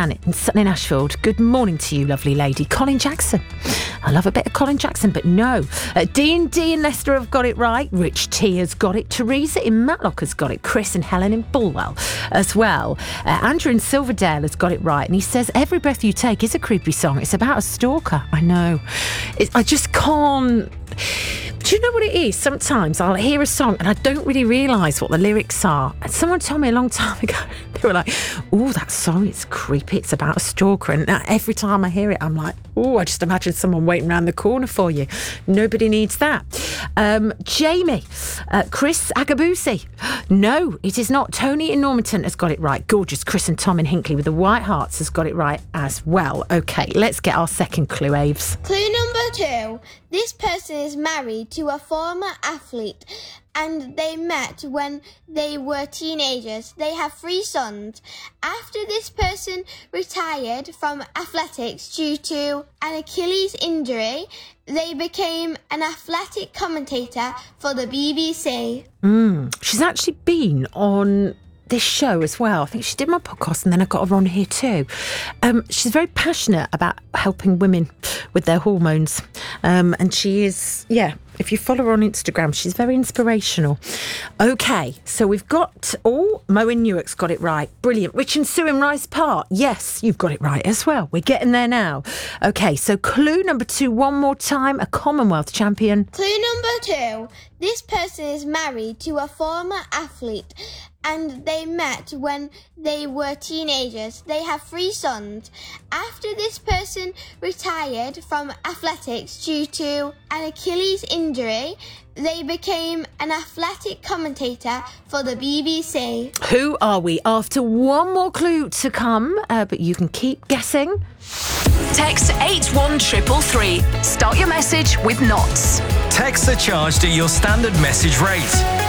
Janet in Sutton in Ashfield. Good morning to you, lovely lady. Colin Jackson. I love a bit of Colin Jackson, but no. D&D in Leicester have got it right. Rich T has got it. Teresa in Matlock has got it. Chris and Helen in Bulwell as well. Andrew in Silverdale has got it right. And he says, Every Breath You Take is a creepy song. It's about a stalker. I know. I just can't... Do you know what it is? Sometimes I'll hear a song and I don't really realise what the lyrics are. And someone told me a long time ago, they were like, oh, that song, it's creepy. It's about a stalker. And every time I hear it, I'm like, oh, I just imagine someone waiting around the corner for you. Nobody needs that. Jamie, Chris Agabusi. No, it is not. Tony in Normanton has got it right. Gorgeous. Chris and Tom in Hinckley with the White Hearts has got it right as well. Okay, let's get our second clue, Aves. Clue number 2. This person is married to a former athlete and they met when they were teenagers. They have 3 sons. After this person retired from athletics due to an Achilles injury, they became an athletic commentator for the BBC. She's actually been on this show as well. I think she did my podcast and then I got her on here too. She's very passionate about helping women with their hormones. And she is, if you follow her on Instagram, she's very inspirational. Okay, so we've got, Mo in Newark's got it right. Brilliant. Rich and Sue in Rice Park. Yes, you've got it right as well. We're getting there now. Okay, so clue number 2, one more time, a Commonwealth champion. Clue number 2. This person is married to a former athlete and they met when they were teenagers. They have 3 sons. After this person retired from athletics due to an Achilles injury, they became an athletic commentator for the BBC. Who are we? After one more clue to come, but you can keep guessing. Text 81333. Start your message with knots. Texts are charged at your standard message rate.